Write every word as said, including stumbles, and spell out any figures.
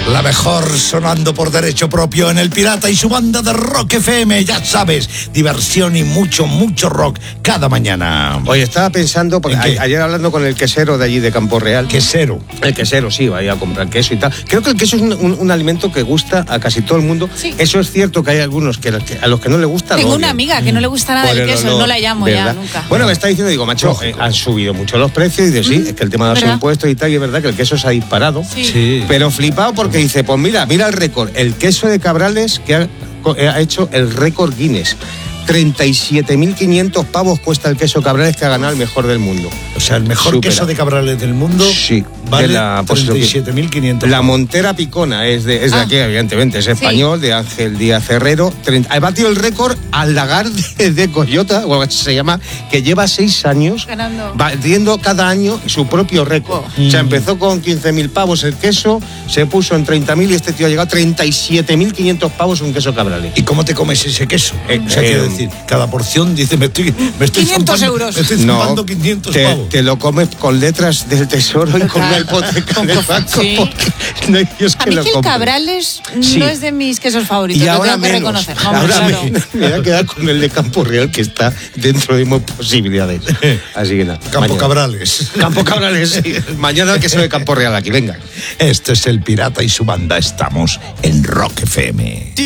La mejor sonando por derecho propio en El Pirata y su banda de Rock F M. Ya sabes, diversión y mucho, mucho rock cada mañana. Oye, estaba pensando, porque a, ayer hablando con el quesero de allí de Campo Real. ¿Quesero? El quesero, sí, vaya a comprar queso y tal. Creo que el queso es un, un, un alimento que gusta a casi todo el mundo. Sí. Eso es cierto que hay algunos que, que a los que no le gusta. Tengo una amiga que no le gusta nada el queso, olor, no la llamo ¿verdad? Ya nunca. Bueno, me está diciendo, digo, macho, eh, han subido mucho los precios y dice, sí, mm, es que el tema de los ¿verdad? impuestos y tal, y es verdad que el queso se ha disparado. Sí. sí. Pero flipado porque dice, pues mira, mira el récord, el queso de Cabrales que ha, ha hecho el récord Guinness. treinta y siete mil quinientos pavos cuesta el queso Cabrales, que ha ganado el mejor del mundo. O sea, el mejor Supera. queso de Cabrales del mundo sí, vale la, treinta y siete mil quinientos. La Montera Picona es de, es de ah. aquí, evidentemente, es español, sí. de Ángel Díaz Herrero. treinta, ha batido el récord al lagar de, de Coyota, o se llama, que lleva seis años ganando, batiendo cada año su propio récord. Oh. O sea, empezó con quince mil pavos el queso, se puso en treinta mil y este tío ha llegado a treinta y siete mil quinientos pavos un queso Cabrales. ¿Y cómo te comes ese queso? Eh, o sea, eh, quiero decir, cada porción dice, me estoy, me estoy quinientos zampando, euros. Me estoy zampando no, quinientos te, pavos. Te lo comes con letras del tesoro y con una hipoteca del banco. Sí. No hay Dios que a mí lo que el compre. Cabrales sí. no es de mis quesos favoritos, y lo ahora tengo que menos, reconocer. Hombre, ahora claro. me, me voy a quedar con el de Campo Real, que está dentro de mis posibilidades. Así que nada. Campo mañana. Cabrales. Queso Cabrales, sí. Mañana que se ve Campo Real aquí, venga. Este es El Pirata y su banda. Estamos en Rock F M.